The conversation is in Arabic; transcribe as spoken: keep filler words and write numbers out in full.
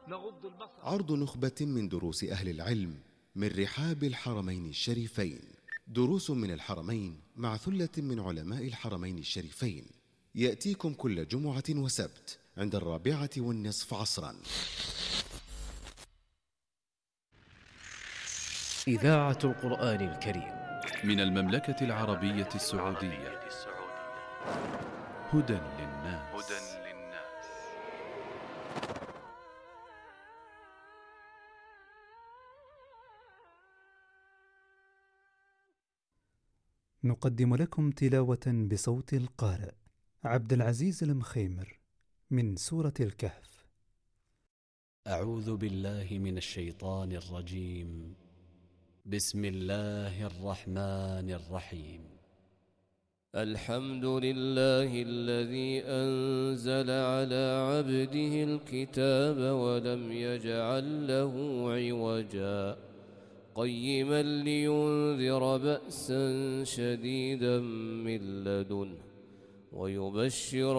عرض نخبة من دروس أهل العلم من رحاب الحرمين الشريفين، دروس من الحرمين مع ثلة من علماء الحرمين الشريفين، يأتيكم كل جمعة وسبت عند الرابعة والنصف عصرا. إذاعة القرآن الكريم من المملكة العربية السعودية. هدى للناس. نقدم لكم تلاوة بصوت القارئ عبد العزيز المخيمر من سورة الكهف. أعوذ بالله من الشيطان الرجيم. بسم الله الرحمن الرحيم. الحمد لله الذي أنزل على عبده الكتاب ولم يجعل له عوجا قيما لينذر بأسا شديدا من لدنه ويبشر